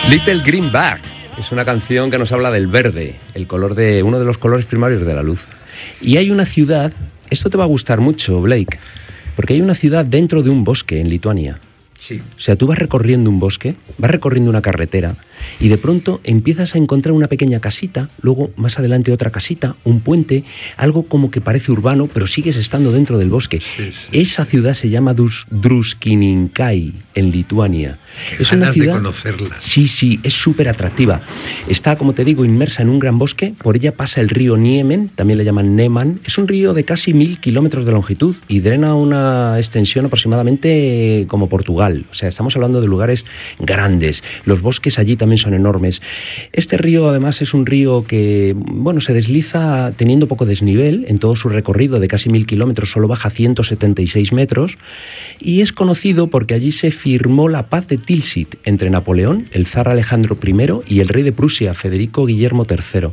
Little Green Bag es una canción que nos habla del verde, el color de uno de los colores primarios de la luz. Y hay una ciudad, esto te va a gustar mucho, Blake, porque hay una ciudad dentro de un bosque en Lituania. Sí. O sea, tú vas recorriendo un bosque, vas recorriendo una carretera y de pronto empiezas a encontrar una pequeña casita, luego más adelante otra casita, un puente, algo como que parece urbano, pero sigues estando dentro del bosque. Sí, sí. Esa ciudad se llama Druskininkai, en Lituania. Es una ciudad de conocerla. Sí, es súper atractiva. Está, como te digo, inmersa en un gran bosque. Por ella pasa el río Niemen, también le llaman Neman. Es un río de casi 1000 kilómetros de longitud y drena una extensión aproximadamente como Portugal. O sea, estamos hablando de lugares grandes. Los bosques allí también son enormes. Este río, además, es un río que, bueno, se desliza teniendo poco desnivel. En todo su recorrido de casi 1000 kilómetros solo baja 176 metros. Y es conocido porque allí se firmó la paz de Tilsit entre Napoleón, el zar Alejandro I y el rey de Prusia, Federico Guillermo III.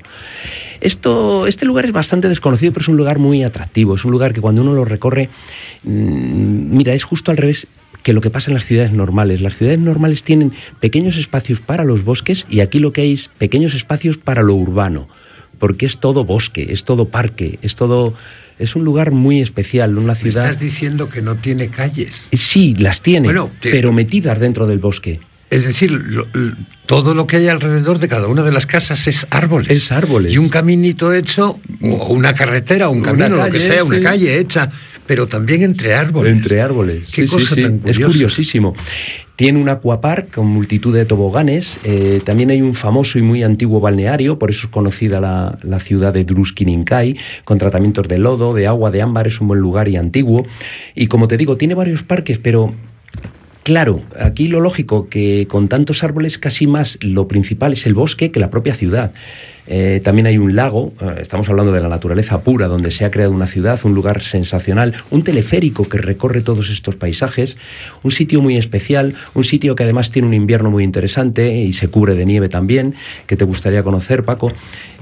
Este lugar es bastante desconocido, pero es un lugar muy atractivo. Es un lugar que cuando uno lo recorre, mira, es justo al revés que lo que pasa en las ciudades normales. Las ciudades normales tienen pequeños espacios para los bosques y aquí lo que hay es pequeños espacios para lo urbano, porque es todo bosque, es todo parque, es un lugar muy especial, una ciudad... ¿Me estás diciendo que no tiene calles? Sí, las tiene, pero metidas dentro del bosque. Es decir, todo lo que hay alrededor de cada una de las casas es árboles. Es árboles. Y un caminito hecho, o una carretera, o un camino, calle, lo que sea, una calle hecha, pero también entre árboles. Entre árboles. Qué cosa tan curiosa. Es curiosísimo. Tiene un aquapark con multitud de toboganes. También hay un famoso y muy antiguo balneario, por eso es conocida la ciudad de Druskininkai, con tratamientos de lodo, de agua, de ámbar. Es un buen lugar y antiguo. Y como te digo, tiene varios parques, pero... Claro, aquí lo lógico que con tantos árboles casi más lo principal es el bosque que la propia ciudad. También hay un lago, estamos hablando de la naturaleza pura, donde se ha creado una ciudad, un lugar sensacional, un teleférico que recorre todos estos paisajes, un sitio muy especial, un sitio que además tiene un invierno muy interesante y se cubre de nieve también, que te gustaría conocer, Paco.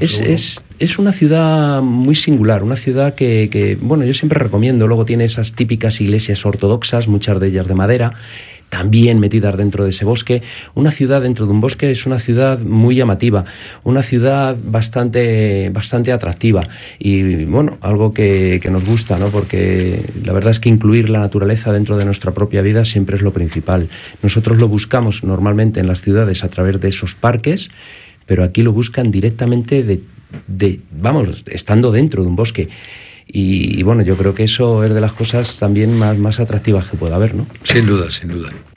Es una ciudad muy singular, una ciudad que, bueno, yo siempre recomiendo. Luego tiene esas típicas iglesias ortodoxas, muchas de ellas de madera, también metidas dentro de ese bosque. Una ciudad dentro de un bosque es una ciudad muy llamativa, una ciudad bastante atractiva y, bueno, algo que nos gusta, ¿no? Porque la verdad es que incluir la naturaleza dentro de nuestra propia vida siempre es lo principal. Nosotros lo buscamos normalmente en las ciudades a través de esos parques, pero aquí lo buscan directamente vamos, estando dentro de un bosque. Y bueno, yo creo que eso es de las cosas también más atractivas que pueda haber, ¿no? Sin duda, sin duda.